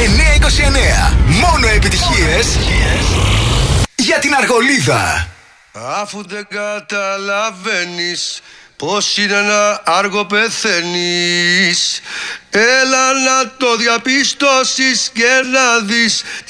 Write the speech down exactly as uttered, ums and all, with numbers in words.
εννιακόσια είκοσι εννέα. Μόνο επιτυχίες για την Αργολίδα. Αφού δεν καταλαβαίνεις πως είναι ένα άργο πεθαίνεις, έλα να το διαπιστώσεις και να δεις